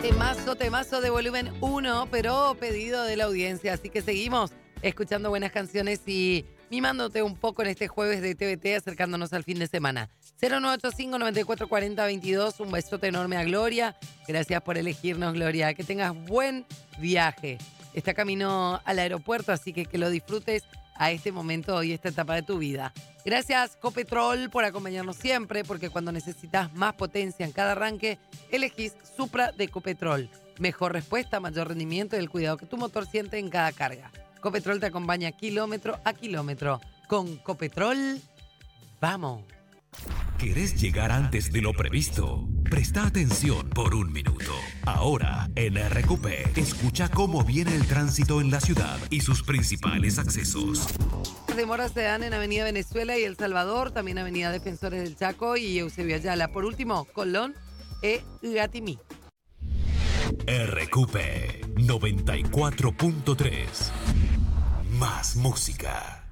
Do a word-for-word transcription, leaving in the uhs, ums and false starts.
Temazo, temazo de volumen uno, pero pedido de la audiencia. Así que seguimos escuchando buenas canciones y mimándote un poco en este jueves de T V T, acercándonos al fin de semana. cero nueve ocho cinco, nueve cuatro cuatro cero, veintidós. Un besote enorme a Gloria. Gracias por elegirnos, Gloria. Que tengas buen viaje. Está camino al aeropuerto, así que que lo disfrutes a este momento y esta etapa de tu vida. Gracias, Copetrol, por acompañarnos siempre, porque cuando necesitas más potencia en cada arranque, elegís Supra de Copetrol. Mejor respuesta, mayor rendimiento y el cuidado que tu motor siente en cada carga. Copetrol te acompaña kilómetro a kilómetro. Con Copetrol, ¡vamos! ¿Querés llegar antes de lo previsto? Presta atención por un minuto. Ahora, en R Q P, escucha cómo viene el tránsito en la ciudad y sus principales accesos. Las demoras se dan en Avenida Venezuela y El Salvador, también Avenida Defensores del Chaco y Eusebio Ayala. Por último, Colón e Gatimí. R Q P noventa y cuatro punto tres. Más música.